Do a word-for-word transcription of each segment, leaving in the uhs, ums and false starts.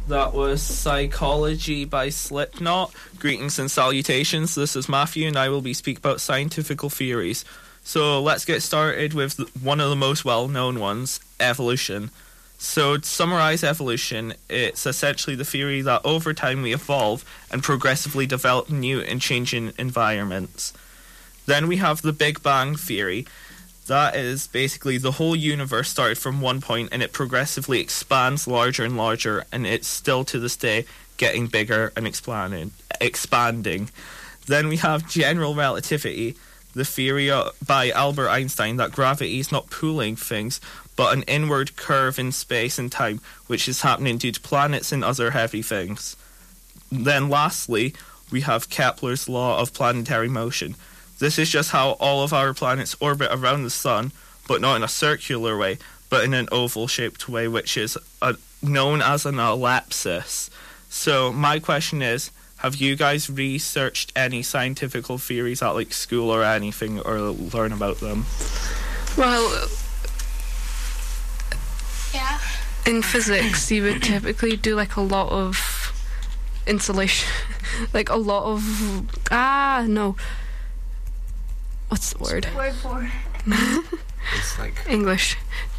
That was Psychology by Slipknot. Greetings and salutations. This is Matthew, and I will be speaking about scientific theories. So let's get started with one of the most well-known ones, evolution. So to summarize evolution, it's essentially the theory that over time we evolve and progressively develop new and changing environments. Then we have the Big Bang theory. That is basically the whole universe started from one point and it progressively expands larger and larger, and it's still to this day getting bigger and expanding. expanding. Then we have general relativity, the theory by Albert Einstein that gravity is not pulling things but an inward curve in space and time, which is happening due to planets and other heavy things. Then lastly, we have Kepler's law of planetary motion. This is just how all of our planets orbit around the sun, but not in a circular way, but in an oval-shaped way, which is a, known as an ellipsis. So my question is, have you guys researched any scientific theories at like school or anything, or learn about them? Well, yeah. In physics, you would typically do like a lot of insulation, like a lot of ah no. What's the word? Word for It's like English.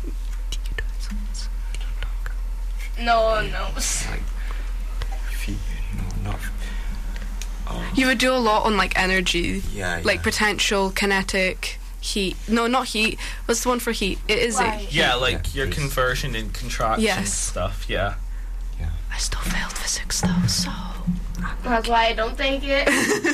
no, no. like feet, no, not. Oh. You would do a lot on like energy, Yeah, like yeah. potential, kinetic, heat. No, not heat. What's the one for heat? It is Right. it. Yeah, like Yeah, your please. conversion and contraction Yes. stuff, yeah. Yeah. I still failed physics though, so. That's why I don't take it.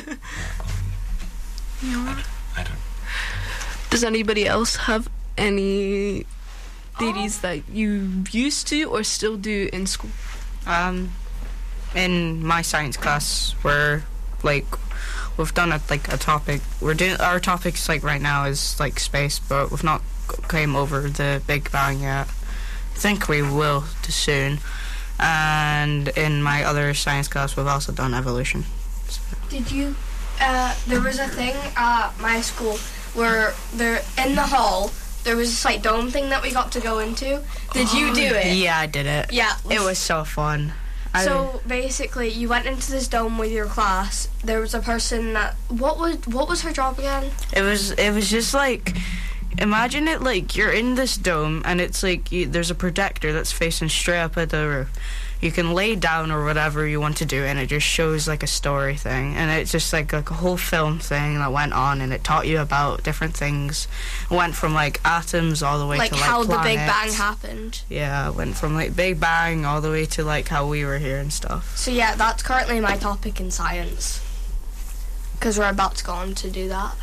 You know what? I don't. Does anybody else have any theories that you used to or still do in school? Um, in my science class, we're like we've done it like a topic. We're doing our topics like right now is like space, but we've not c- came over the Big Bang yet. I think we will too soon. And in my other science class, we've also done evolution. Did you? Uh, there was a thing at my school where there in the hall there was this like dome thing that we got to go into. Did you do it? Yeah, I did it. Yeah. It was so fun. I- So basically, you went into this dome with your class. There was a person that what was what was her job again? It was it was just like, imagine it like you're in this dome and it's like you, there's a projector that's facing straight up at the roof. You can lay down or whatever you want to do, and it just shows like a story thing, and it's just like, like a whole film thing that went on, and it taught you about different things. It went from like atoms all the way Like to like how the Big Bang planets. happened. Yeah, it went from like Big Bang all the way to like how we were here and stuff. So yeah, that's currently my topic in science. Because we're about to go on to do that.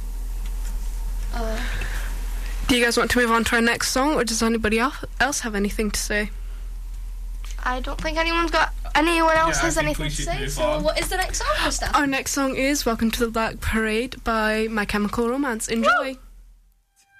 Uh, Do you guys want to move on to our next song, or does anybody el- else have anything to say? I don't think anyone's got anyone else Yeah, I has think anything we to should say. move So on. what is the next song, Krista? Our next song is Welcome to the Black Parade by My Chemical Romance. Enjoy.